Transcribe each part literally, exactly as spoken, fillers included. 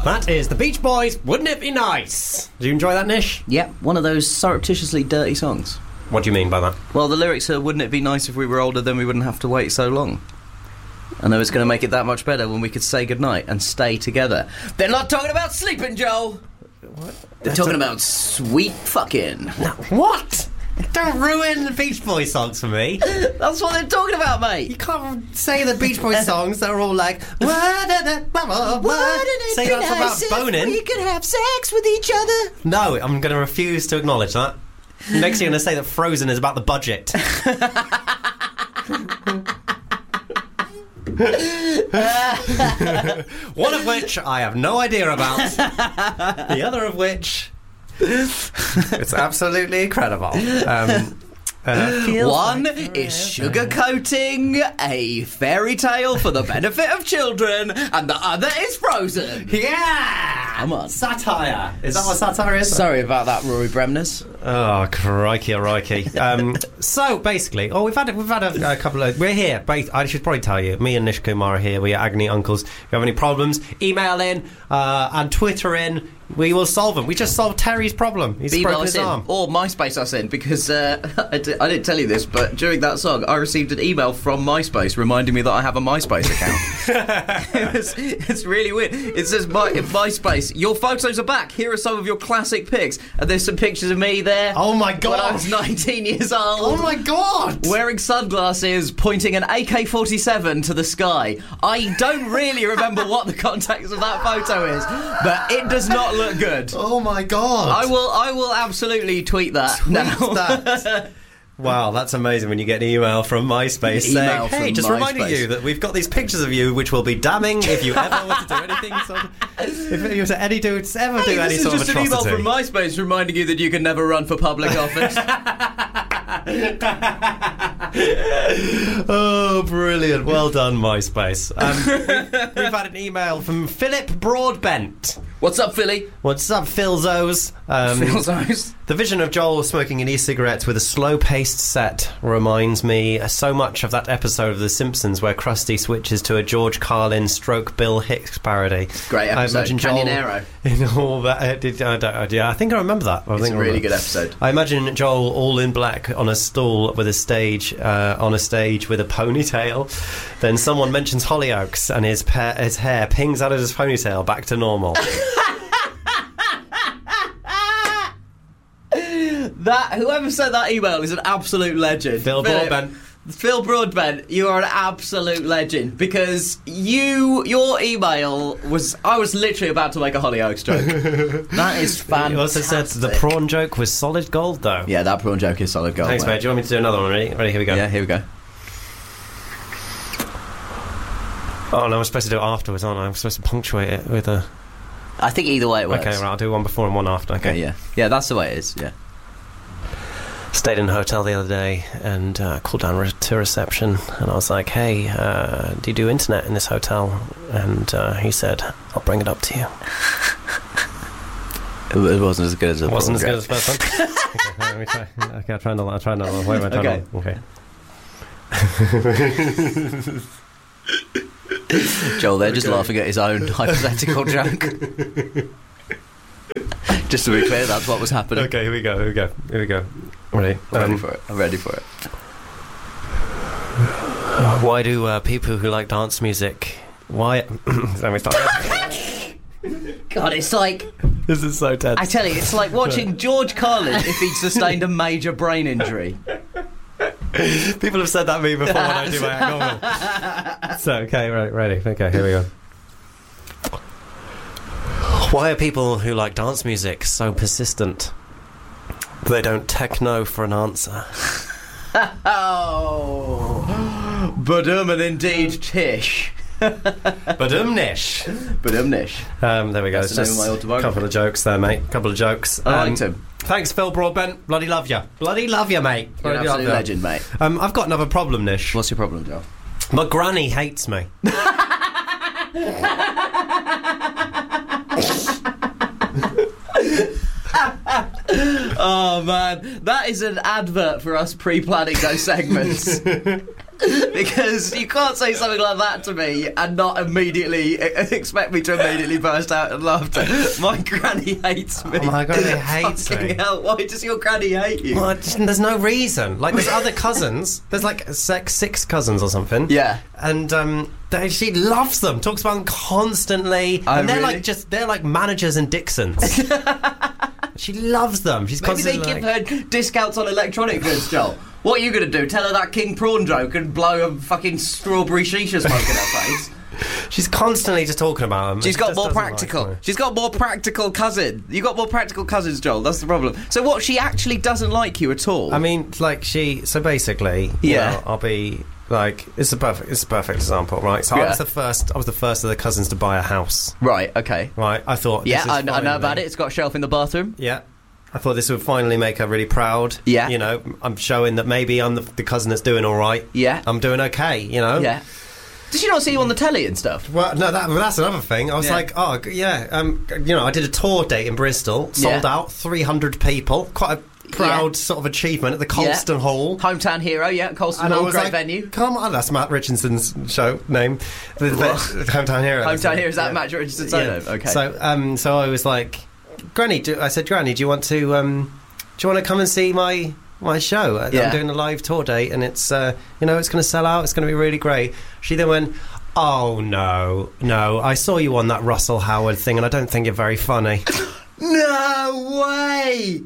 That is the Beach Boys, Wouldn't It Be Nice? Did you enjoy that, Nish? Yep, one of those surreptitiously dirty songs. What do you mean by that? Well, the lyrics are, wouldn't it be nice if we were older, then we wouldn't have to wait so long. And I was going to make it that much better when we could say goodnight and stay together. They're not talking about sleeping, Joel. What? They're That's talking a... about sweet fucking. No, what? Don't ruin the Beach Boys songs for me. That's what they're talking about, mate. You can't say the Beach Boys songs that are all like... Say that's about boning. We could have sex with each other. No, I'm going to refuse to acknowledge that. Next you're going to say that Frozen is about the budget. One of which I have no idea about. The other of which... it's absolutely incredible. Um, uh, One like is sugarcoating a fairy tale for the benefit of children, and the other is Frozen. Yeah! Come on. Satire. Is that what satire is? Sorry about that, Rory Bremnes. Oh, crikey, crikey. Um, so, basically, oh, we've had, we've had a, a couple of... We're here. Both, I should probably tell you. Me and Nish Kumar are here. We are Agony Uncles. If you have any problems, email in uh, and Twitter in. We will solve them. We just solved Terry's problem. He's Email broken us his in, arm. or MySpace us in, because uh, I, d- I didn't tell you this, but during that song, I received an email from MySpace reminding me that I have a MySpace account. it was, it's really weird. It says, My, MySpace, your photos are back. Here are some of your classic pics. And there's some pictures of me there. Oh my god! When I was nineteen years old. Oh my god! Wearing sunglasses, pointing an A K forty-seven to the sky. I don't really remember what the context of that photo is, but it does not look good. Oh my god! I will I will absolutely tweet that tweet now. That. Wow, that's amazing when you get an email from MySpace saying, hey, just MySpace. reminding you that we've got these pictures of you which will be damning if you ever want to do anything sort of, if you were to any do, ever hey, do any sort of atrocity. This is just an email from MySpace reminding you that you can never run for public office. Oh, brilliant. Well done, MySpace. Um, we've, we've had an email from Philip Broadbent. What's up, Philly? What's up, Philzos? Um, Philzos. The vision of Joel smoking an e-cigarette with a slow-paced set reminds me so much of that episode of The Simpsons where Krusty switches to a George Carlin stroke Bill Hicks parody. Great episode. I imagine Canyon Joel, Arrow. In all that, uh, did, I don't, yeah, I think I remember that. I it's think a really good episode. I imagine Joel all in black on a stool with a stage, uh, on a stage with a ponytail. Then someone mentions Hollyoaks and his, pa- his hair pings out of his ponytail back to normal. That whoever sent that email is an absolute legend. Phil Philip, Broadbent. Phil Broadbent, you are an absolute legend because you, your email was. I was literally about to make a Hollyoaks joke. That is fantastic. You also said the prawn joke was solid gold, though. Yeah, that prawn joke is solid gold. Thanks, mate. Do you want me to do another one? Ready? Ready? Here we go. Yeah, here we go. Oh no, I'm supposed to do it afterwards, aren't I? I'm supposed to punctuate it with a. I think either way it works. Okay, right. I'll do one before and one after. Okay, okay yeah, yeah, that's the way it is. Yeah. Stayed in a hotel the other day and uh, called down re- to reception and I was like, hey, uh, do you do internet in this hotel? And uh, he said, I'll bring it up to you. It wasn't as good as the It wasn't as good as the first one? Okay, let me try. Okay, I'll try another. I'll try another one. Wait a minute. Okay. Okay. Joel, they're okay. just laughing at his own hypothetical joke. Just to be clear, that's what was happening. Okay, here we go, here we go, here we go. Ready? I'm ready um, for it. I'm ready for it. Why do uh, people who like dance music... Why... Let me start. God, it's like... This is so tense. I tell you, it's like watching George Carlin if he'd sustained a major brain injury. People have said that to me before when I do my act. So, okay, right, ready. Okay, here we go. Why are people who like dance music so persistent? They don't techno for an answer. Oh, Badum and indeed Tish. Badum-nish. Badum-nish. Um, there we go. That's It's the name just of my a autobiography. couple of jokes there, mate. Couple of jokes. I Um, liked him. Thanks, Phil Broadbent. Bloody love you. Bloody love you, mate. You're an Bloody love absolute ya. legend, mate. Um, I've got another problem, Nish. What's your problem, Joe? My granny hates me. Oh man, that is an advert for us pre-planning those segments. Because you can't say something like that to me and not immediately expect me to immediately burst out in laughter. My granny hates me. Oh, my granny hates Fucking me. hell, why does your granny hate you? Well, just- there's no reason. Like, there's other cousins. There's like six, six cousins or something. Yeah. And um, they, she loves them. Talks about them constantly. Oh, and they're really? like just they're like managers in Dixon's. She loves them. She's Maybe they constantly give like, her discounts on electronic goods, Joel. What are you going to do? Tell her that King Prawn joke and blow a fucking strawberry shisha smoke in her face? she's constantly just talking about them. She's She got just more doesn't like practical. them. She's got more practical cousin. You got more practical cousins, Joel. That's the problem. So what? She actually doesn't like you at all. I mean, like she. So basically, you Yeah. know, I'll be like, it's a perfect. It's a perfect example, right? So I Yeah. was the first. I was the first of the cousins to buy a house. right. Okay. Right. I thought. Yeah, this is I, I know finally- about it. It's got a shelf in the bathroom. Yeah. I thought this would finally make her really proud. Yeah. You know, I'm showing that maybe I'm the, the cousin that's doing all right. Yeah. I'm doing okay, you know? Yeah. Did she not see you on the telly and stuff? Well, no, that, well, that's another thing. I was Yeah. like, oh, g- yeah, um, you know, I did a tour date in Bristol, sold Yeah. out, three hundred people, quite a proud Yeah. sort of achievement at the Colston Hall. Hometown hero, yeah, Colston And I Hall, was great like, venue. come on, that's Matt Richardson's show name. The, the, Hometown Hero. that's Hometown it. hero, is that Yeah. Matt Richardson's Yeah. own name? Okay. So, um, so I was like, Granny, do, I said, Granny, do you want to, um, do you want to come and see my my show? I- Yeah. I'm doing a live tour date, and it's, uh, you know, it's going to sell out. It's going to be really great. She then went, oh no, no, I saw you on that Russell Howard thing, and I don't think you're very funny. No way!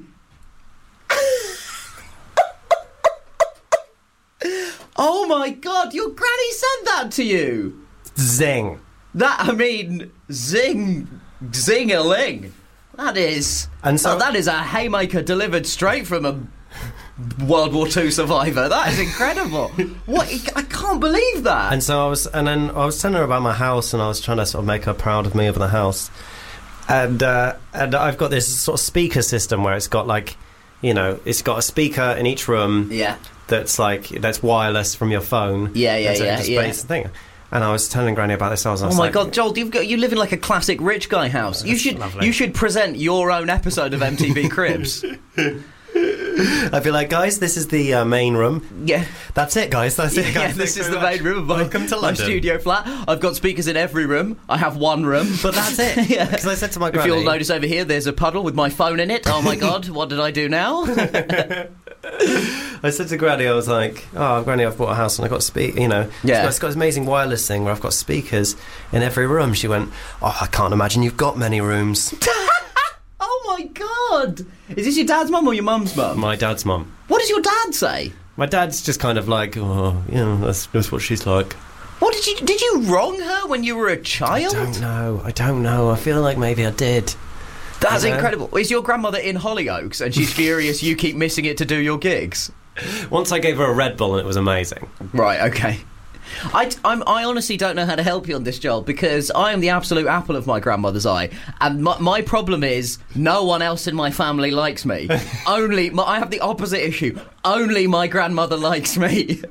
Oh my god, your granny said that to you! Zing. That, I mean, zing, zing-a-ling. That is... And so- oh, that is a haymaker delivered straight from a World War Two survivor. That is incredible. What? I can't believe that. And so I was, and then I was telling her about my house, and I was trying to sort of make her proud of me over the house. And uh, and I've got this sort of speaker system where it's got like, you know, it's got a speaker in each room. Yeah. That's like that's wireless from your phone. Yeah, yeah, And so it yeah, just yeah. plays the thing. And I was telling Granny about this. I was, I Oh was my like, god, Joel, you've got, you live in like a classic rich guy house. You That's should lovely. you should present your own episode of M T V Cribs. I'd be like, guys, this is the uh, main room. Yeah. That's it, guys. That's it, Yeah, guys. this Thanks is very the much. main room of my, Welcome to my London. studio flat. I've got speakers in every room. I have one room. But that's it. Yeah. Because I said to my If granny, you'll notice over here, there's a puddle with my phone in it. Oh my god, what did I do now? I said to Granny, I was like, oh, Granny, I've bought a house and I've got speak, you know, Yeah. it's got, it's got this amazing wireless thing where I've got speakers in every room. She went, oh, I can't imagine you've got many rooms. Oh my god! Is this your dad's mum or your mum's mum? My dad's mum. What does your dad say? My dad's just kind of like, oh, you know, that's, that's what she's like. What did you did you wrong her when you were a child? I don't know. I don't know. I feel like maybe I did. That's I know. incredible. Is your grandmother in Hollyoaks and she's furious you keep missing it to do your gigs? Once I gave her a Red Bull and it was amazing. Right, okay. I, I'm, I honestly don't know how to help you on this, Joel, because I am the absolute apple of my grandmother's eye. And my, my problem is no one else in my family likes me. Only, my, I have the opposite issue. Only my grandmother likes me.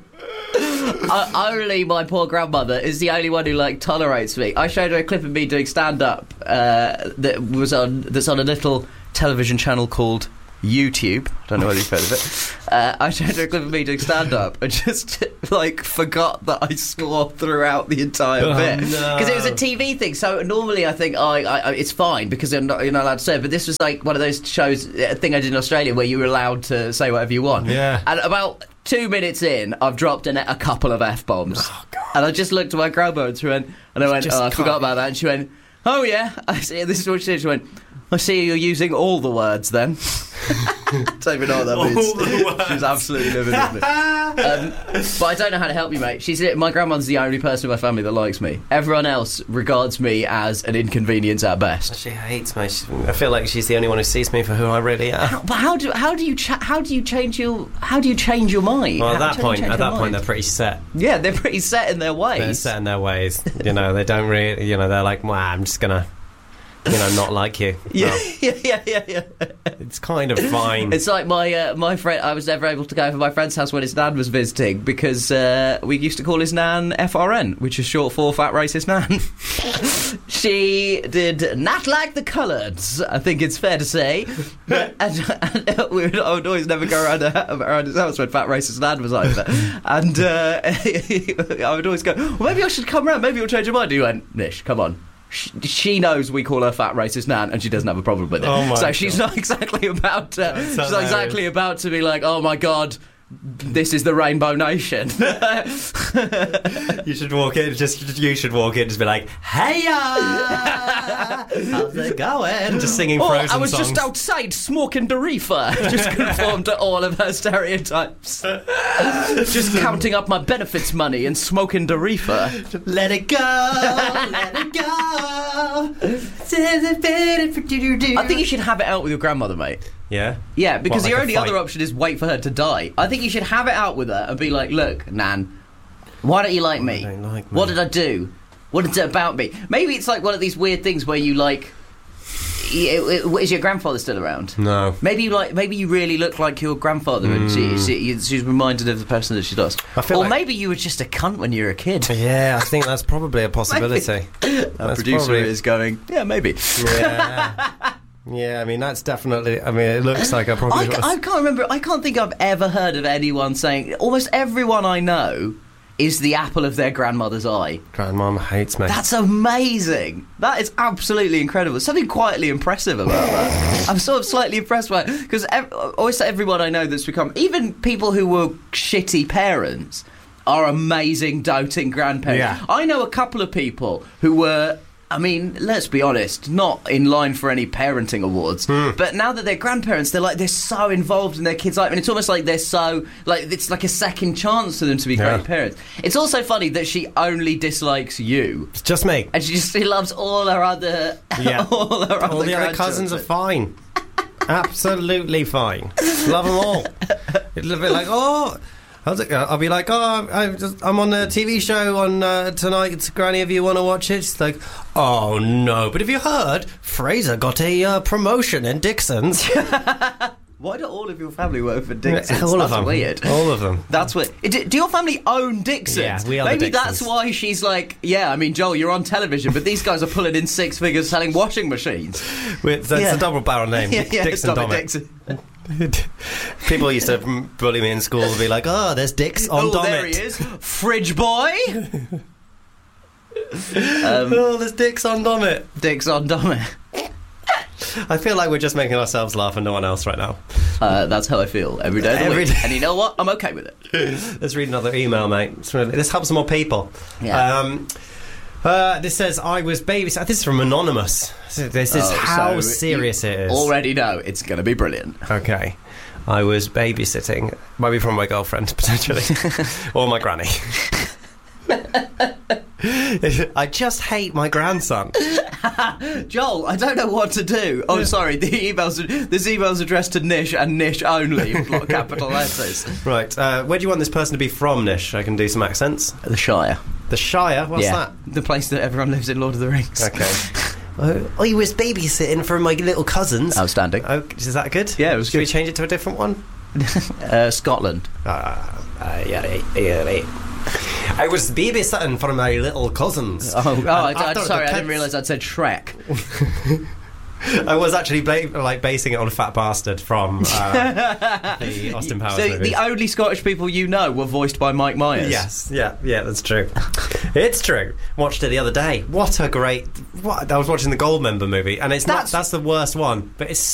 uh, only my poor grandmother is the only one who, like, tolerates me. I showed her a clip of me doing stand-up uh, that was on, that's on a little television channel called YouTube. I don't know whether you've heard of it. Uh, I showed her a clip of me doing stand-up and just, like, forgot that I swore throughout the entire Oh, bit. no. Because it was a T V thing, so normally I think, oh, I, I, it's fine because you're not, you're not allowed to say it, but this was, like, one of those shows, a thing I did in Australia where you were allowed to say whatever you want. Yeah. And about two minutes in, I've dropped in a couple of F-bombs. Oh, God. And I just looked at my grandma and she went, and I went, Just oh, I can't- forgot about that. And she went, oh, yeah. I see, this is what she did. She went, I see you're using all the words then. Don't even know what that All means. the words. She's absolutely livid with me. Um, but I don't know how to help you, mate. She's my grandmother's the only person in my family that likes me. Everyone else regards me as an inconvenience at best. She hates me. She, I feel like she's the only one who sees me for who I really am. How, but how do how do you cha- how do you change your how do you change your mind? Well, at How- that how do you point, change at your that point, mind? they're pretty set. Yeah, they're pretty set in their ways. They're set in their ways. You know, they don't really. You know, they're like, well, I'm just gonna, you know, not like you. Yeah, Well, yeah, yeah, yeah, yeah. it's kind of fine. It's like my uh, my friend. I was never able to go over my friend's house when his nan was visiting because uh, we used to call his nan F R N, which is short for Fat Racist Nan. She did not like the colours, I think it's fair to say. But, and, and we would, I would always never go around, her, around his house when Fat Racist Nan was over. And uh, I would always go, well, maybe I should come round, maybe you'll change your mind. He went, Nish, come on. She knows we call her Fat Racist Nan, and she doesn't have a problem with it. Oh my so God. she's not exactly about to, That's she's not hilarious. exactly about to be like, oh my God, this is the Rainbow Nation. You should walk in. Just you should walk in. Just be like, "Heya, how's it going?" Just singing Oh, Frozen I was songs. just outside smoking the reefer. Just conformed to all of her stereotypes. Just counting up my benefits money and smoking the reefer. Let it go, let it go. I think you should have it out with your grandmother, mate. Yeah. Yeah, because What, like your a only fight? other option is wait for her to die. I think you should have it out with her and be like, look, Nan, why don't you like me? don't like me? What did I do? What is it about me? Maybe it's like one of these weird things where you like... Is your grandfather still around? No. Maybe you like. Maybe you really look like your grandfather, and she, she, she's reminded of the person that she lost. I feel or like- maybe you were just a cunt when you were a kid. Yeah, I think that's probably a possibility. Our That's producer probably- is going, yeah, maybe. Yeah. Yeah, I mean that's definitely. I mean, it looks like I probably. I, was- I can't remember. I can't think I've ever heard of anyone saying. Almost everyone I know is the apple of their grandmother's eye. Grandmom hates me. That's amazing. That is absolutely incredible. There's something quietly impressive about that. I'm sort of slightly impressed by it because ev- always everyone I know that's become, even people who were shitty parents, are amazing doting grandparents. Yeah. I know a couple of people who were, I mean, let's be honest, not in line for any parenting awards, but now that they're grandparents, they're like, they're so involved in their kids' life, and it's almost like they're so, like, it's like a second chance for them to be Yeah. great parents. It's also funny that she only dislikes you, It's just me. and she just she loves all her other, Yeah. all her other All the other cousins are grandchildren. fine. Absolutely fine. Love them all. It'll be like, oh. How's it go? I'll be like, oh, I'm, just, I'm on a T V show on uh, tonight. Granny, if you want to watch it, it's like, oh no. But have you heard? Fraser got a uh, promotion in Dixon's. Why do all of your family work for Dixon's? all That's of them. weird. All of them. That's weird. Do, do your family own Dixon's? Yeah, we are the Maybe Dixons. that's why she's like, yeah, I mean, Joel, you're on television, but these guys are pulling in six figures selling washing machines. With, that's Yeah. a double barrel name. yeah, yeah, Dixon Dominic Domit. Dixon. People used to bully me in school and be like, oh, there's Dix on Oh, Domit. there he is. Fridge boy. um, Oh, there's Dix on Domit. Dix on Domit. I feel like we're just making ourselves laugh and no one else right now. Uh, that's how I feel every day of the Every week. day. And you know what? I'm okay with it. Let's read another email, mate. It's really- This helps more people. Yeah. Um, uh, this says, I was babysat. This is from Anonymous. This is Oh, how so serious you it is. Already know it's going to be brilliant. Okay. I was babysitting, maybe from my girlfriend, potentially, or my granny. I just hate my grandson. Joel, I don't know what to do. Oh, sorry. The emails. This email's addressed to Nish and Nish only. in block capital letters. Right, uh, where do you want this person to be from, Nish? I can do some accents. The Shire. The Shire? What's yeah. that? The place that everyone lives in Lord of the Rings. Okay. Oh, I was babysitting for my little cousins. Outstanding. Oh, is that good? Yeah, it was Should we good. change it to a different one? Uh, Scotland. Uh, uh, yeah, right, yeah, right. I was babysitting for my little cousins. Oh, oh And I, I, after sorry, the I didn't kids- realise I'd said Shrek. I was actually ba- like basing it on Fat Bastard from uh, the Austin Powers So movies. the only Scottish people you know were voiced by Mike Myers. Yes, yeah, yeah, that's true. It's true. Watched it the other day. What a great! What I was watching the Goldmember movie, and it's That's- not. That's the worst one, but it's